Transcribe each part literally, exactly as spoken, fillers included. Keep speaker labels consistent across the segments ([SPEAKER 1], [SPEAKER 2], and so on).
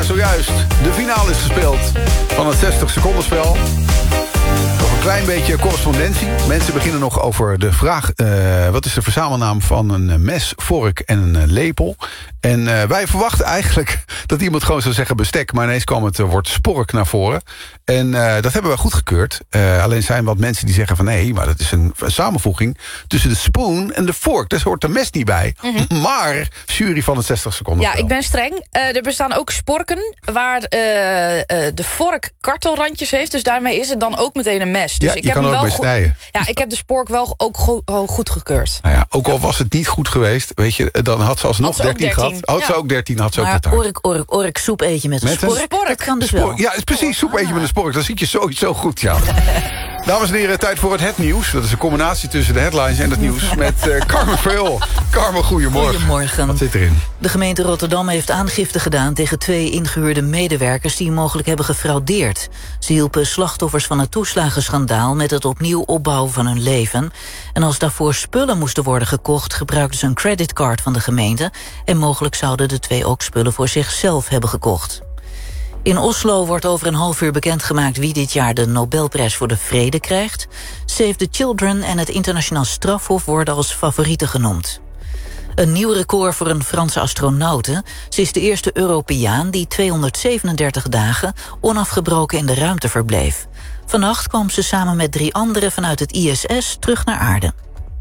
[SPEAKER 1] waar zojuist de finale is gespeeld van het zestig seconden spel. Nog een klein beetje correspondentie. Mensen beginnen nog over de vraag... Uh, wat is de verzamelnaam van een mes, vork en een lepel? En uh, wij verwachten eigenlijk dat iemand gewoon zou zeggen bestek... maar ineens kwam het uh, woord spork naar voren. En uh, dat hebben we goedgekeurd. Uh, alleen zijn wat mensen die zeggen van... nee, maar dat is een, een samenvoeging tussen de spoon en de vork. Daar hoort de mes niet bij. Mm-hmm. Maar jury van het zestig seconden
[SPEAKER 2] Ja,
[SPEAKER 1] spel.
[SPEAKER 2] ik ben streng. Uh, er bestaan ook sporken waar uh, uh, de vork kartelrandjes heeft. Dus daarmee is het dan ook meteen een mes. Dus
[SPEAKER 1] ja,
[SPEAKER 2] ik
[SPEAKER 1] je
[SPEAKER 2] heb
[SPEAKER 1] kan
[SPEAKER 2] hem
[SPEAKER 1] er ook
[SPEAKER 2] wel
[SPEAKER 1] bij snijden.
[SPEAKER 2] Ja, ik heb de spork wel ook go- go- goed gekeurd.
[SPEAKER 1] Nou ja, ook al was het niet goed geweest, weet je, dan had ze alsnog
[SPEAKER 2] had ze
[SPEAKER 1] dertien gehad. Had
[SPEAKER 2] ja.
[SPEAKER 1] ze ook dertien, had ze
[SPEAKER 3] maar
[SPEAKER 1] ook met
[SPEAKER 3] ork, ork, ork, soep eet je met,
[SPEAKER 1] met
[SPEAKER 3] een spork.
[SPEAKER 2] spork.
[SPEAKER 3] Dat kan dus
[SPEAKER 1] spork.
[SPEAKER 3] wel.
[SPEAKER 1] Ja, het is precies, soep eet je met een spork. Dan zie je sowieso goed, ja. Dames en heren, tijd voor het Het Nieuws. Dat is een combinatie tussen de headlines en het nieuws met uh, Carmen Verheul. Carmen, goedemorgen.
[SPEAKER 3] Goedemorgen.
[SPEAKER 1] Wat zit erin?
[SPEAKER 3] De gemeente Rotterdam heeft aangifte gedaan tegen twee ingehuurde medewerkers die mogelijk hebben gefraudeerd. Ze hielpen slachtoffers van het toeslagenschandaal met het opnieuw opbouwen van hun leven. En als daarvoor spullen moesten worden gekocht, gebruikten ze een creditcard van de gemeente. En mogelijk zouden de twee ook spullen voor zichzelf hebben gekocht. In Oslo wordt over een half uur bekendgemaakt wie dit jaar de Nobelprijs voor de Vrede krijgt. Save the Children en het Internationaal Strafhof worden als favorieten genoemd. Een nieuw record voor een Franse astronaute. Ze is de eerste Europeaan die tweehonderdzevenendertig dagen onafgebroken in de ruimte verbleef. Vannacht kwam ze samen met drie anderen vanuit het I S S terug naar aarde.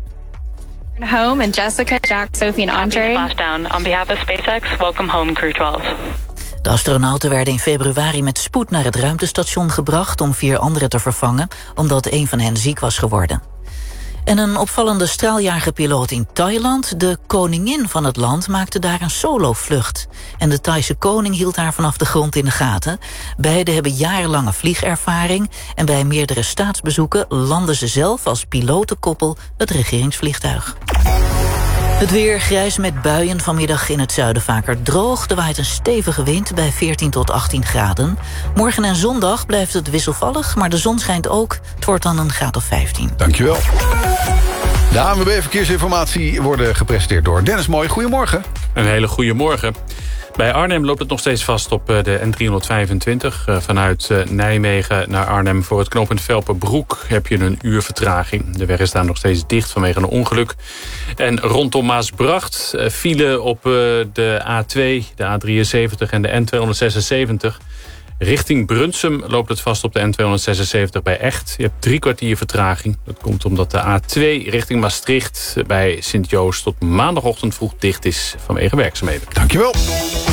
[SPEAKER 4] Home and Jessica, Jack, Sophie en Andre.
[SPEAKER 5] Splashdown. On behalf of SpaceX, welcome home Crew twaalf.
[SPEAKER 3] De astronauten werden in februari met spoed naar het ruimtestation gebracht om vier anderen te vervangen, omdat een van hen ziek was geworden. En een opvallende straaljagerpiloot in Thailand, de koningin van het land, maakte daar een solovlucht. En de Thaise koning hield haar vanaf de grond in de gaten. Beiden hebben jarenlange vliegervaring en bij meerdere staatsbezoeken landen ze zelf als pilotenkoppel het regeringsvliegtuig. Het weer grijs met buien, vanmiddag in het zuiden vaker droog. Er waait een stevige wind bij veertien tot achttien graden. Morgen en zondag blijft het wisselvallig, maar de zon schijnt ook. Het wordt dan een graad of vijftien.
[SPEAKER 1] Dankjewel. De A N W B Verkeersinformatie worden gepresenteerd door Dennis Mooi. Goedemorgen.
[SPEAKER 6] Een hele goede morgen. Bij Arnhem loopt het nog steeds vast op de N driehonderdvijfentwintig. Vanuit Nijmegen naar Arnhem voor het knooppunt Velperbroek heb je een uur vertraging. De weg is daar nog steeds dicht vanwege een ongeluk. En rondom Maasbracht file op de A twee, de A drieënzeventig en de N tweehonderdzesenzeventig. Richting Brunsum loopt het vast op de N tweehonderdzesenzeventig bij Echt. Je hebt drie kwartier vertraging. Dat komt omdat de A twee richting Maastricht bij Sint-Joost tot maandagochtend vroeg dicht is vanwege werkzaamheden.
[SPEAKER 1] Dankjewel.